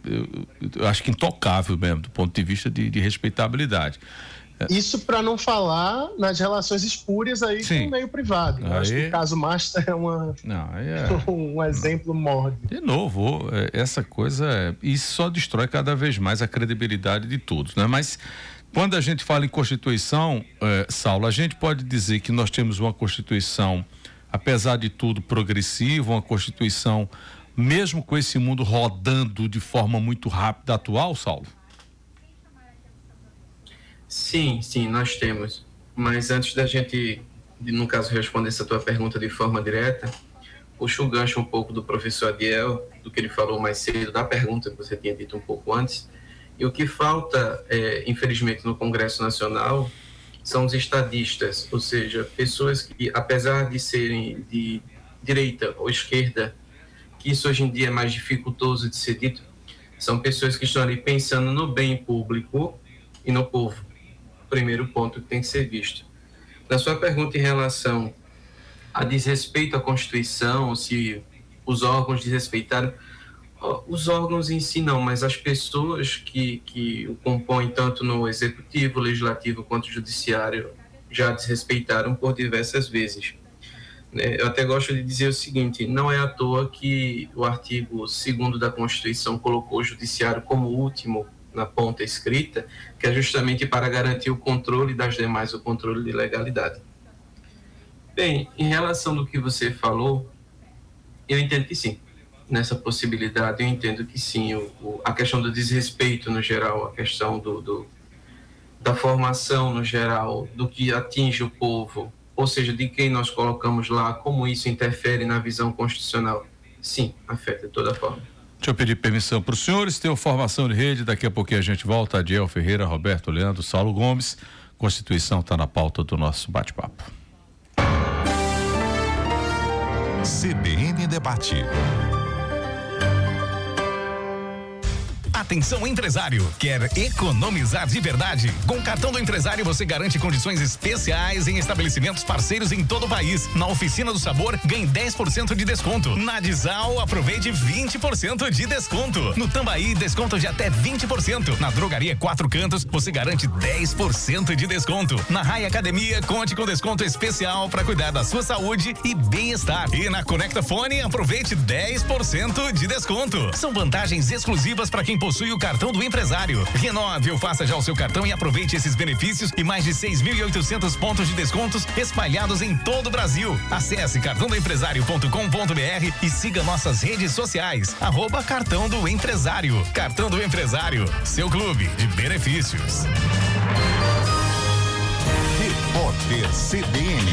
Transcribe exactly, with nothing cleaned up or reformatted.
eu, eu acho que intocável mesmo, do ponto de vista de, de respeitabilidade. Isso para não falar nas relações espúrias aí Sim. com o meio privado. Eu aí... acho que o caso Master é, uma... não, aí é... um exemplo mórbido. De novo, essa coisa, isso só destrói cada vez mais a credibilidade de todos, né? Mas quando a gente fala em Constituição, eh, Saulo, a gente pode dizer que nós temos uma Constituição, apesar de tudo, progressiva, uma Constituição, mesmo com esse mundo rodando de forma muito rápida, atual, Saulo? Sim, sim, nós temos. Mas antes da gente, no caso, responder essa tua pergunta de forma direta, puxo o gancho um pouco do professor Adiel, do que ele falou mais cedo, da pergunta que você tinha dito um pouco antes. E o que falta, é, infelizmente, no Congresso Nacional são os estadistas, ou seja, pessoas que, apesar de serem de direita ou esquerda, que isso hoje em dia é mais dificultoso de ser dito, são pessoas que estão ali pensando no bem público e no povo. Primeiro ponto que tem que ser visto. Na sua pergunta em relação a desrespeito à Constituição, se os órgãos desrespeitaram, os órgãos em si não, mas as pessoas que, que o compõem tanto no Executivo, Legislativo quanto Judiciário já desrespeitaram por diversas vezes. Eu até gosto de dizer o seguinte, não é à toa que o artigo segundo da Constituição colocou o Judiciário como último na ponta escrita, que é justamente para garantir o controle das demais, o controle de legalidade. Bem, em relação do que você falou, eu entendo que sim, nessa possibilidade eu entendo que sim, o, o, a questão do desrespeito no geral, a questão do, do, da formação no geral, do que atinge o povo, ou seja, de quem nós colocamos lá, como isso interfere na visão constitucional, sim, afeta de toda forma. Deixa eu pedir permissão para os senhores, tem uma formação de rede, daqui a pouquinho a gente volta, Adiel Ferreira, Roberto Leandro, Saulo Gomes, Constituição está na pauta do nosso bate-papo. C B N Debate. Atenção empresário, quer economizar de verdade? Com o cartão do empresário você garante condições especiais em estabelecimentos parceiros em todo o país. Na Oficina do Sabor, ganhe dez por cento de desconto. Na Dizal, aproveite vinte por cento de desconto. No Tambaí, desconto de até vinte por cento. Na Drogaria Quatro Cantos, você garante dez por cento de desconto. Na Raia Academia, conte com desconto especial para cuidar da sua saúde e bem-estar. E na Conecta Fone, aproveite dez por cento de desconto. São vantagens exclusivas para quem possui o cartão do empresário. Renove ou faça já o seu cartão e aproveite esses benefícios e mais de seis mil e oitocentos pontos de descontos espalhados em todo o Brasil. Acesse cartão do empresário ponto com ponto b r e siga nossas redes sociais. Arroba Cartão do Empresário. Cartão do Empresário, seu clube de benefícios. Repórter C B N.